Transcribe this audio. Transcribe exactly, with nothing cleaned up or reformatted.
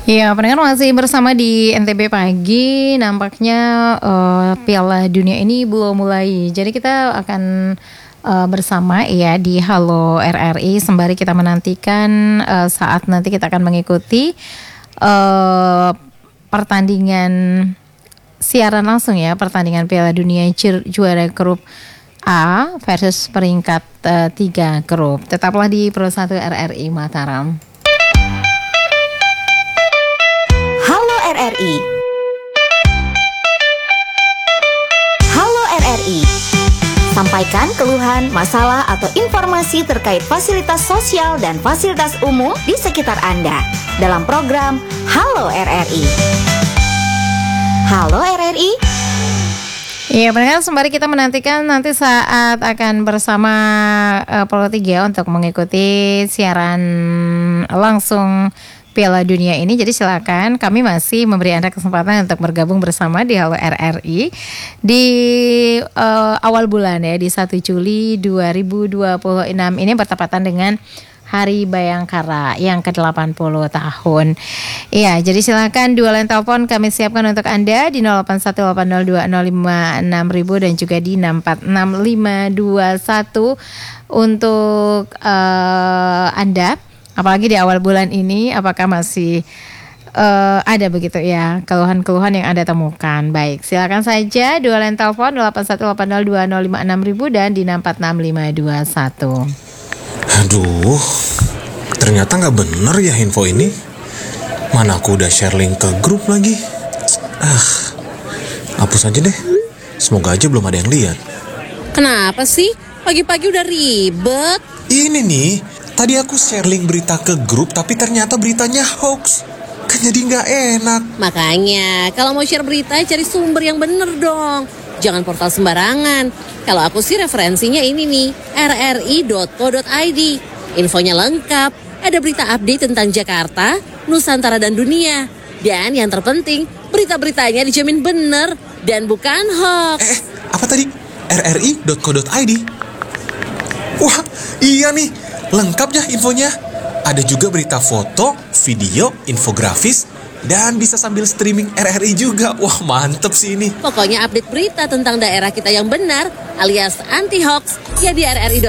Ya, pendengar masih bersama di N T B Pagi. Nampaknya uh, Piala Dunia ini belum mulai. Jadi kita akan uh, bersama ya di Halo R R I sembari kita menantikan uh, saat nanti kita akan mengikuti uh, pertandingan siaran langsung ya, pertandingan Piala Dunia ju- juara grup A versus peringkat uh, tiga grup. Tetaplah di Pro satu R R I Mataram. Halo R R I. Halo R R I. Sampaikan keluhan, masalah atau informasi terkait fasilitas sosial dan fasilitas umum di sekitar Anda dalam program Halo R R I. Halo R R I. Iya, pendengar sembari kita menantikan nanti saat akan bersama uh, Pro tiga untuk mengikuti siaran langsung Piala Dunia ini. Jadi silakan, kami masih memberi Anda kesempatan untuk bergabung bersama di Halo R R I di uh, awal bulan ya, di satu Juli dua ribu dua puluh enam ini bertepatan dengan Hari Bayangkara yang ke delapan puluh tahun. Iya, jadi silakan dua line telepon kami siapkan untuk Anda di nol delapan satu delapan nol dua nol lima enam ribu dan juga di enam empat enam lima dua satu untuk uh, Anda. Apalagi di awal bulan ini, apakah masih uh, ada begitu ya keluhan-keluhan yang Anda temukan? Baik, silakan saja dua line telepon nol delapan satu delapan nol dua nol lima enam ribu dan di enam empat enam lima dua satu. Aduh, ternyata nggak bener ya info ini. Mana aku udah share link ke grup lagi. Ah, hapus aja deh. Semoga aja belum ada yang lihat. Kenapa sih? Pagi-pagi udah ribet. Ini nih, tadi aku share link berita ke grup, tapi ternyata beritanya hoax. Kan jadi nggak enak. Makanya, kalau mau share berita, cari sumber yang bener dong. Jangan portal sembarangan. Kalau aku sih referensinya ini nih, r r i dot co dot i d. Infonya lengkap, ada berita update tentang Jakarta, Nusantara dan dunia. Dan yang terpenting, berita-beritanya dijamin bener dan bukan hoax. Eh, apa tadi? r r i dot co dot i d. Wah, iya nih. Lengkap ya infonya. Ada juga berita foto, video, infografis, dan bisa sambil streaming R R I juga. Wah, mantep sih ini. Pokoknya update berita tentang daerah kita yang benar alias anti hoax ya di r r i dot co dot i d.